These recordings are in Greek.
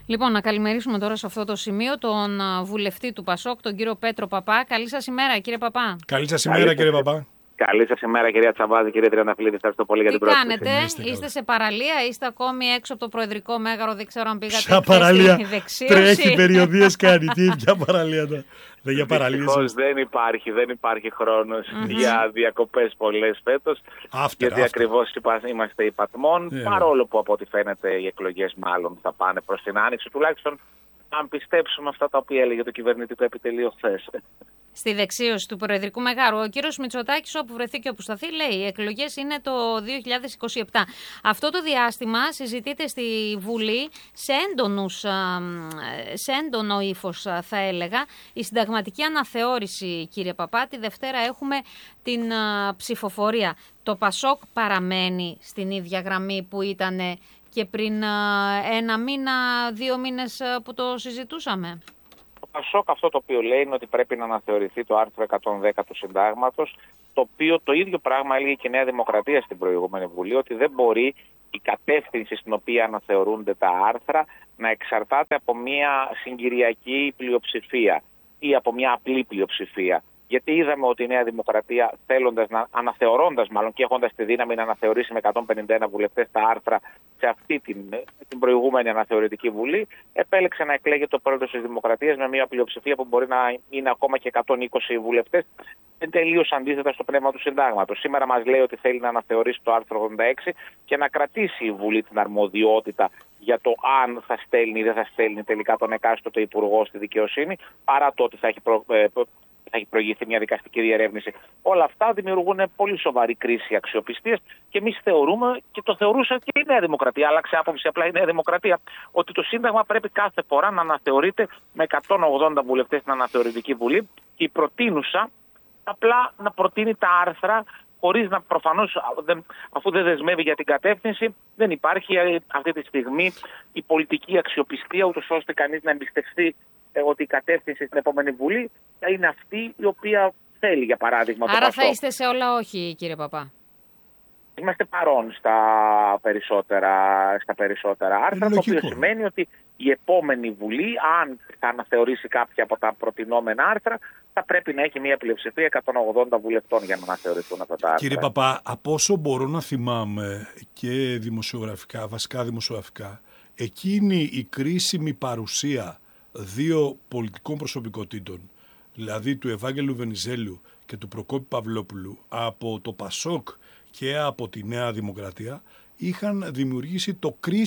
Λοιπόν, να καλημερίσουμε τώρα σε αυτό το σημείο τον βουλευτή του Πασόκ, τον κύριο Πέτρο Παπά. Καλή σας ημέρα, κύριε Παπά. Καλή σας ημέρα, κύριε Παπά. Καλή σας ημέρα, κυρία Τσαβάζη, κύριε Τριανταφυλλίδη. Ευχαριστώ πολύ για την πρόσκληση. Τι κάνετε, είστε σε παραλία, είστε ακόμη έξω από το Προεδρικό Μέγαρο, δεν ξέρω αν πήγατε. Ποια παραλία, τρέχει περιοδίες κάνει, ποια παραλία τα. Δυστυχώς δεν υπάρχει χρόνος για διακοπές πολλές φέτος, γιατί ακριβώς είμαστε υπατμών, παρόλο που από ό,τι φαίνεται οι εκλογές μάλλον θα πάνε προς την Άνοιξη, τουλάχιστον αν πιστέψουμε αυτά τα οποία έλεγε το κυβερνητικό επιτελείο χθες. Στη δεξίωση του Προεδρικού Μεγάρου. Ο κύριος Μητσοτάκης, όπου βρεθεί και όπου σταθεί, λέει: οι εκλογές είναι το 2027. Αυτό το διάστημα συζητείται στη Βουλή σε έντονο ύφος, θα έλεγα, η συνταγματική αναθεώρηση, κύριε Παπά. Τη Δευτέρα έχουμε την ψηφοφορία. Το Πασόκ παραμένει στην ίδια γραμμή που ήταν και πριν 1 μήνα, 2 μήνες που το συζητούσαμε. Το Πασόκ αυτό το οποίο λέει είναι ότι πρέπει να αναθεωρηθεί το άρθρο 110 του Συντάγματος, το οποίο το ίδιο πράγμα έλεγε και η Νέα Δημοκρατία στην προηγούμενη Βουλή, ότι δεν μπορεί η κατεύθυνση στην οποία αναθεωρούνται τα άρθρα να εξαρτάται από μια συγκυριακή πλειοψηφία ή από μια απλή πλειοψηφία. Γιατί είδαμε ότι η Νέα Δημοκρατία, αναθεωρώντας μάλλον και έχοντας τη δύναμη να αναθεωρήσει με 151 βουλευτές τα άρθρα σε αυτή την προηγούμενη αναθεωρητική Βουλή, επέλεξε να εκλέγει το πρόεδρος της Δημοκρατίας με μια πλειοψηφία που μπορεί να είναι ακόμα και 120 βουλευτές, τελείως αντίθετα στο πνεύμα του Συντάγματος. Σήμερα μας λέει ότι θέλει να αναθεωρήσει το άρθρο 86 και να κρατήσει η Βουλή την αρμοδιότητα για το αν θα στέλνει ή δεν θα στέλνει τελικά τον εκάστοτε υπουργό στη δικαιοσύνη, παρά το ότι θα έχει προηγηθεί μια δικαστική διερεύνηση. Όλα αυτά δημιουργούν πολύ σοβαρή κρίση αξιοπιστίας και εμείς θεωρούμε, και το θεωρούσε και η Νέα Δημοκρατία, άλλαξε άποψη απλά η Νέα Δημοκρατία, ότι το Σύνταγμα πρέπει κάθε φορά να αναθεωρείται με 180 βουλευτές στην αναθεωρητική Βουλή, και η προτείνουσα απλά να προτείνει τα άρθρα, χωρίς να προφανώς, αφού δεν δεσμεύει για την κατεύθυνση, δεν υπάρχει αυτή τη στιγμή η πολιτική αξιοπιστία, ούτως ώστε κανείς να εμπιστευτεί ότι η κατεύθυνση στην επόμενη Βουλή θα είναι αυτή η οποία θέλει, για παράδειγμα. Άρα θα είστε σε όλα όχι, κύριε Παπά. Είμαστε παρόν στα περισσότερα άρθρα, το οποίο σημαίνει ότι η επόμενη Βουλή, αν θα αναθεωρήσει κάποια από τα προτινόμενα άρθρα, θα πρέπει να έχει μια πλειοψηφία 180 βουλευτών για να αναθεωρηθούν αυτά τα άρθρα. Κύριε Παπά, από όσο μπορώ να θυμάμαι και βασικά δημοσιογραφικά, εκείνη η κρίσιμη παρουσία δύο πολιτικών προσωπικότητων, δηλαδή του Ευάγγελου Βενιζέλου και του Προκόπη Παυλόπουλου, από το Πασόκ και από τη Νέα Δημοκρατία, είχαν δημιουργήσει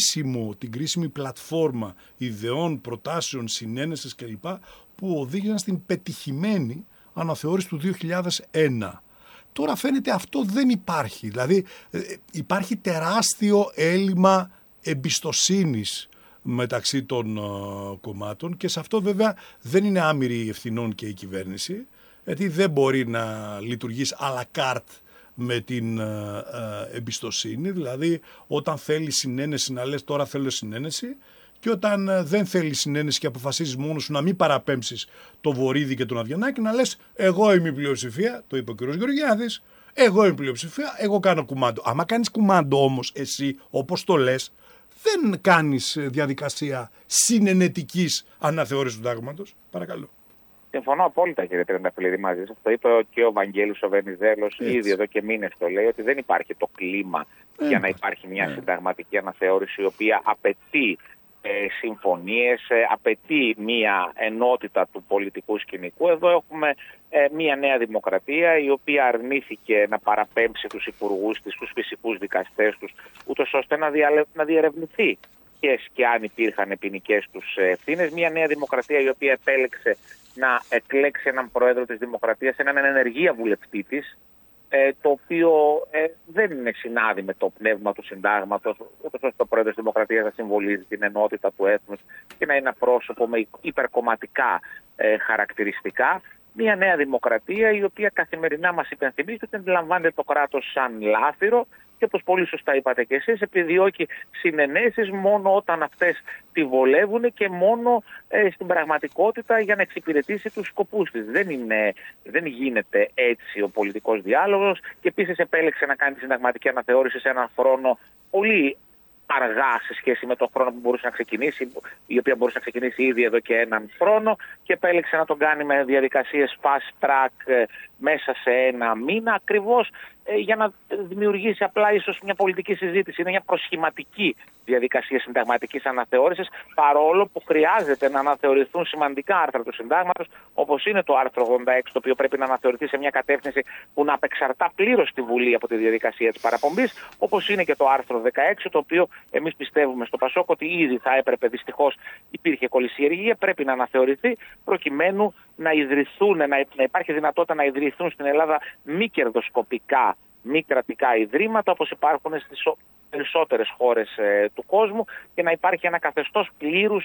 την κρίσιμη πλατφόρμα ιδεών, προτάσεων, συνένεσης κλπ. Που οδήγησαν στην πετυχημένη αναθεώρηση του 2001. Τώρα φαίνεται αυτό δεν υπάρχει. Δηλαδή υπάρχει τεράστιο έλλειμμα εμπιστοσύνης μεταξύ των κομμάτων, και σε αυτό βέβαια δεν είναι άμυρη ευθυνών και η κυβέρνηση, γιατί δεν μπορεί να λειτουργήσει à la carte με την εμπιστοσύνη. Δηλαδή όταν θέλει συνένεση να λες τώρα θέλω συνένεση, και όταν δεν θέλει συνένεση και αποφασίζεις μόνος σου να μην παραπέμψεις το Βορίδη και τον Αβιανάκη, να λες εγώ είμαι η πλειοψηφία, το είπε ο κ. Γεωργιάδης, εγώ είμαι η πλειοψηφία, εγώ κάνω κουμάντο. Άμα κάνεις κουμάντο όμως εσύ, όπως το λες, δεν κάνεις διαδικασία συνενετικής αναθεώρησης του Συντάγματος. Παρακαλώ. Συμφωνώ απόλυτα, κύριε Τριανταφυλλίδη, μαζί σας. Το είπε και ο Βαγγέλης ο Βενιζέλος ήδη εδώ και μήνες το λέει, ότι δεν υπάρχει το κλίμα για να υπάρχει μια συνταγματική αναθεώρηση η οποία απαιτεί συμφωνίες, απαιτεί μια ενότητα του πολιτικού σκηνικού. Εδώ έχουμε μια Νέα Δημοκρατία η οποία αρνήθηκε να παραπέμψει τους υπουργούς της, τους φυσικούς δικαστές τους, ούτως ώστε να διερευνηθεί και αν υπήρχαν ποινικές τους ευθύνες. Μια Νέα Δημοκρατία η οποία επέλεξε να εκλέξει έναν πρόεδρο της Δημοκρατίας, έναν ενεργεία βουλευτή της, το οποίο δεν είναι συνάδει με το πνεύμα του Συντάγματος, ούτως ώστε ο πρόεδρος της Δημοκρατίας να συμβολίζει την ενότητα του έθνους και να είναι ένα πρόσωπο με υπερκομματικά χαρακτηριστικά. Μια Νέα Δημοκρατία η οποία καθημερινά μας υπενθυμίζει ότι αντιλαμβάνεται το κράτος σαν λάφυρο και, όπως πολύ σωστά είπατε και εσείς, επιδιώκει συνενέσεις μόνο όταν αυτές τη βολεύουν και μόνο στην πραγματικότητα για να εξυπηρετήσει τους σκοπούς της. Δεν γίνεται έτσι ο πολιτικός διάλογος, και επίσης επέλεξε να κάνει τη συνταγματική αναθεώρηση σε έναν χρόνο πολύ αργά σε σχέση με τον χρόνο που μπορούσε να ξεκινήσει, η οποία μπορούσε να ξεκινήσει ήδη εδώ και έναν χρόνο, και επέλεξε να τον κάνει με διαδικασίες fast track μέσα σε ένα μήνα, ακριβώς για να δημιουργήσει απλά ίσως μια πολιτική συζήτηση. Είναι μια προσχηματική διαδικασία συνταγματικής αναθεώρησης, παρόλο που χρειάζεται να αναθεωρηθούν σημαντικά άρθρα του συντάγματος, όπως είναι το άρθρο 86, το οποίο πρέπει να αναθεωρηθεί σε μια κατεύθυνση που να απεξαρτά πλήρως τη Βουλή από τη διαδικασία της παραπομπής, όπως είναι και το άρθρο 16, το οποίο εμείς πιστεύουμε στο ΠΑΣΟΚ ότι ήδη θα έπρεπε, δυστυχώς υπήρχε κολυσιεργία, πρέπει να αναθεωρηθεί προκειμένου να ιδρυθούν, να υπάρχει δυνατότητα να ιδρυθούν στην Ελλάδα μη κερδοσκοπικά, μη κρατικά ιδρύματα, όπως υπάρχουν στις περισσότερες χώρες του κόσμου, και να υπάρχει ένα καθεστώς πλήρους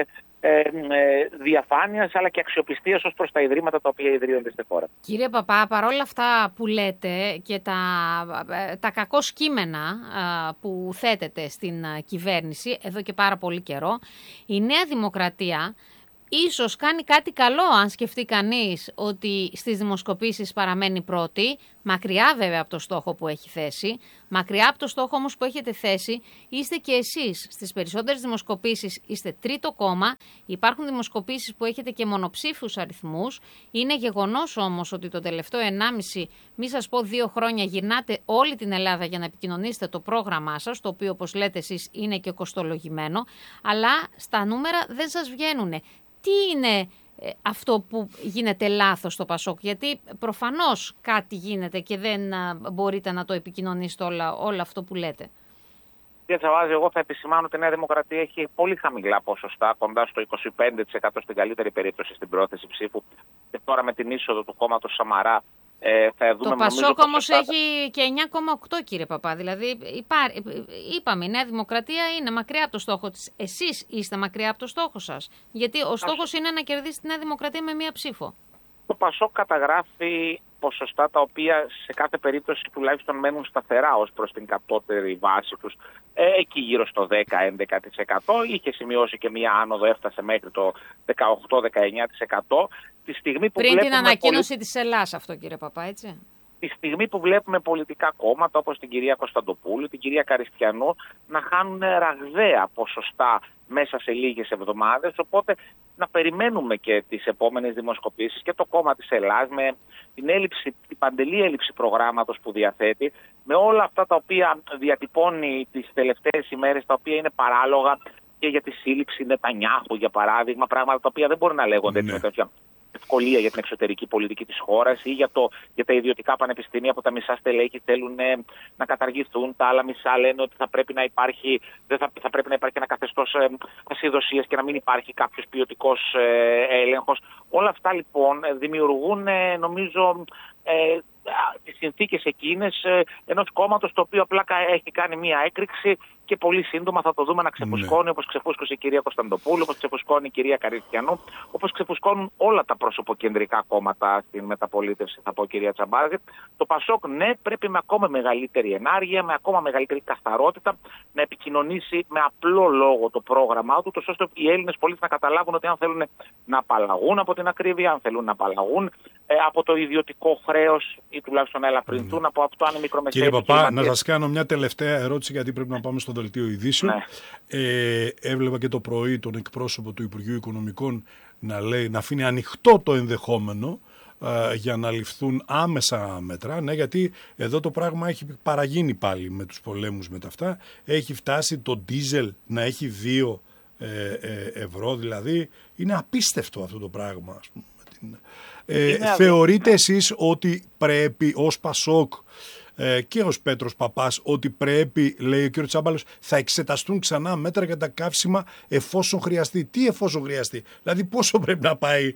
διαφάνειας αλλά και αξιοπιστίας ως προς τα ιδρύματα τα οποία ιδρύονται στη χώρα. Κύριε Παπά, παρόλα αυτά που λέτε και τα κακώς κείμενα που θέτετε στην κυβέρνηση εδώ και πάρα πολύ καιρό, η Νέα Δημοκρατία ίσως κάνει κάτι καλό αν σκεφτεί κανείς ότι στις δημοσκοπήσεις παραμένει πρώτη, μακριά βέβαια από το στόχο που έχει θέσει. Μακριά από το στόχο όμως που έχετε θέσει είστε και εσείς. Στις περισσότερες δημοσκοπήσεις είστε τρίτο κόμμα. Υπάρχουν δημοσκοπήσεις που έχετε και μονοψήφιους αριθμούς. Είναι γεγονός όμως ότι το τελευταίο 1,5, μη σας πω 2 χρόνια, γυρνάτε όλη την Ελλάδα για να επικοινωνήσετε το πρόγραμμά σας, το οποίο όπως λέτε εσείς είναι και κοστολογημένο, αλλά στα νούμερα δεν σας βγαίνουνε. Τι είναι αυτό που γίνεται λάθος στο ΠΑΣΟΚ? Γιατί προφανώς κάτι γίνεται και δεν μπορείτε να το επικοινωνήσετε όλο αυτό που λέτε. Κύριε Τσαβάζη, εγώ θα επισημάνω ότι η Νέα Δημοκρατία έχει πολύ χαμηλά ποσοστά, κοντά στο 25% στην καλύτερη περίπτωση στην πρόθεση ψήφου, και τώρα με την είσοδο του κόμματος Σαμαρά θα δούμε. Το ΠΑΣΟΚ όμως έχει και 9,8, κύριε Παπά. Δηλαδή, είπαμε, η Νέα Δημοκρατία είναι μακριά από το στόχο της. Εσείς είστε μακριά από το στόχο σας. Γιατί ο στόχος είναι να κερδίσει τη Νέα Δημοκρατία με μία ψήφο. Το ΠΑΣΟΚ καταγράφει ποσοστά τα οποία σε κάθε περίπτωση τουλάχιστον μένουν σταθερά ως προς την κατώτερη βάση τους, εκεί γύρω στο 10-11%. Είχε σημειώσει και μία άνοδο, έφτασε μέχρι το 18-19%. Τη στιγμή που πριν την ανακοίνωση της Ελλάς αυτό, κύριε Παπά, έτσι. Τη στιγμή που βλέπουμε πολιτικά κόμματα όπως την κυρία Κωνσταντοπούλου, την κυρία Καριστιανού να χάνουν ραγδαία ποσοστά μέσα σε λίγες εβδομάδες, οπότε να περιμένουμε και τις επόμενες δημοσκοπήσεις και το κόμμα της Ελλάς με την παντελή έλλειψη προγράμματος που διαθέτει, με όλα αυτά τα οποία διατυπώνει τις τελευταίες ημέρες, τα οποία είναι παράλογα και για τη σύλληψη Νετανιάχου, για παράδειγμα, πράγματα τα οποία δεν μπορεί να λέγονται έτσι με τέτοια ευκολία για την εξωτερική πολιτική της χώρας, ή για τα ιδιωτικά πανεπιστήμια που τα μισά στελέχη θέλουν να καταργηθούν, τα άλλα μισά λένε ότι θα πρέπει να υπάρχει, θα πρέπει να υπάρχει ένα καθεστώς ασυδοσίας και να μην υπάρχει κάποιος ποιοτικός έλεγχος. Όλα αυτά λοιπόν δημιουργούν, νομίζω, τις συνθήκες εκείνες ενός κόμματος το οποίο απλά έχει κάνει μία έκρηξη και πολύ σύντομα θα το δούμε να ξεφουσκώνει, όπως ξεφούσκωσε η κυρία Κωνσταντοπούλου, όπως ξεφουσκώνει η κυρία Καριστιανού, όπως ξεφουσκώνουν όλα τα προσωποκεντρικά κόμματα στην μεταπολίτευση, θα πω, κυρία Τσαμπάζη. Το ΠΑΣΟΚ, ναι, πρέπει με ακόμα μεγαλύτερη ενάργεια, με ακόμα μεγαλύτερη καθαρότητα να επικοινωνήσει με απλό λόγο το πρόγραμμά του, ώστε οι Έλληνες πολίτες να καταλάβουν ότι αν θέλουν να απαλλαγούν από την ακρίβεια, αν θέλουν να απαλλαγούν από το ιδιωτικό χρέος ή τουλάχιστον να ελαφρυνθούν από αυτό, αν είναι μικρομεσαίες. Κύριε Παπά, να σας κάνω μια τελευταία ερώτηση, γιατί πρέπει να πάμε στο δελτίο ειδήσεων. Ναι. Έβλεπα και το πρωί τον εκπρόσωπο του Υπουργείου Οικονομικών να λέει, να αφήνει ανοιχτό το ενδεχόμενο για να ληφθούν άμεσα μέτρα, ναι, γιατί εδώ το πράγμα έχει παραγίνει πάλι με τους πολέμους με τα αυτά. Έχει φτάσει το ντίζελ να έχει 2 ευρώ, δηλαδή είναι απίστευτο αυτό το πράγμα, ας πούμε. Θεωρείτε εσείς ότι πρέπει ως ΠΑΣΟΚ και ως Πέτρος Παπάς ότι πρέπει, λέει ο κ. Τσάμπαλος, θα εξεταστούν ξανά μέτρα για τα καύσιμα εφόσον χρειαστεί? Τι εφόσον χρειαστεί? Δηλαδή πόσο πρέπει να πάει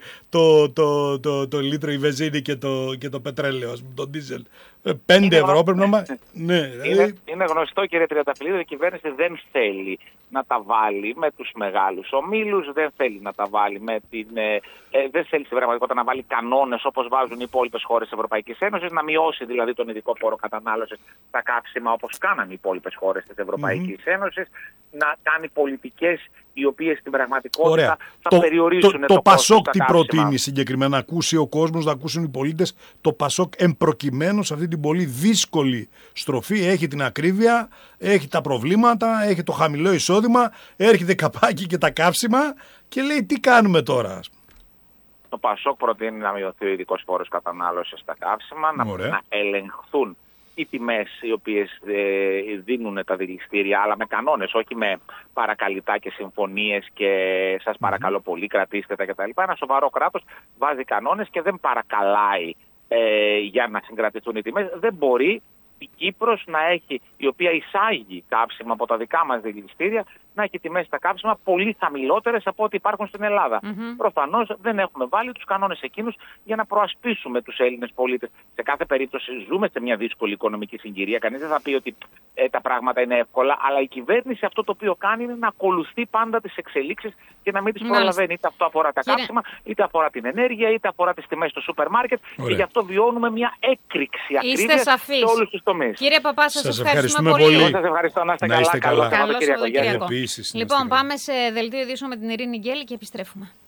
το λίτρο η βενζίνη και το πετρέλαιο, ας πούμε, το ντίζελ? 5 ευρώ πρέπει να πάει. Ναι, είναι γνωστό, κύριε Τριανταφυλλίδη, ότι η κυβέρνηση δεν θέλει να τα βάλει με τους μεγάλους ομίλους, δεν θέλει να τα βάλει δεν θέλει στην πραγματικότητα να βάλει κανόνες όπως βάζουν οι υπόλοιπες χώρες της Ευρωπαϊκής Ένωσης, να μειώσει δηλαδή τον ειδικό φόρο κατανάλωσης στα καύσιμα όπως κάνανε οι υπόλοιπες χώρες της Ευρωπαϊκής Ένωσης, να κάνει πολιτικές οι οποίες στην πραγματικότητα θα περιορίσουν το ΠΑΣΟΚ τι προτείνει συγκεκριμένα? Να ακούσει ο κόσμος, να ακούσουν οι πολίτες το ΠΑΣΟΚ εμπροκειμένου σε αυτή την την πολύ δύσκολη στροφή, έχει την ακρίβεια, έχει τα προβλήματα, έχει το χαμηλό εισόδημα, έρχεται καπάκι και τα καύσιμα και λέει τι κάνουμε τώρα. Το ΠΑΣΟΚ προτείνει να μειωθεί ο ειδικός φόρος κατανάλωσης στα καύσιμα, να ελεγχθούν οι τιμές οι οποίες δίνουν τα δηληστήρια, αλλά με κανόνες, όχι με παρακαλυτά και συμφωνίες και σας παρακαλώ πολύ κρατήστε τα κτλ. Ένα σοβαρό κράτος βάζει κανόνες και δεν παρακαλάει για να συγκρατηθούν οι τιμές. Δεν μπορεί η Κύπρος να έχει, η οποία εισάγει καύσιμα από τα δικά μας δηληστήρια, να έχει τιμές στα καύσιμα πολύ χαμηλότερες από ό,τι υπάρχουν στην Ελλάδα. Προφανώς δεν έχουμε βάλει τους κανόνες εκείνους για να προασπίσουμε τους Έλληνες πολίτες. Σε κάθε περίπτωση ζούμε σε μια δύσκολη οικονομική συγκυρία. Κανείς δεν θα πει ότι τα πράγματα είναι εύκολα, αλλά η κυβέρνηση αυτό το οποίο κάνει είναι να ακολουθεί πάντα τις εξελίξεις και να μην τις προλαβαίνει. Είτε αυτό αφορά τα καύσιμα, είτε αφορά την ενέργεια, είτε αφορά τις τιμές στο σούπερ μάρκετ. Και γι' αυτό βιώνουμε μια έκρηξη ακρίβειας σε όλους τους τομείς. Κύριε Παπά, σας ευχαριστούμε πολύ. Σας ευχαριστώ, να είστε καλά. Καλό Σαββατοκύριακο. Λοιπόν, πάμε σε δελτίο ειδήσεων με την Ειρήνη Γκέλη και επιστρέφουμε.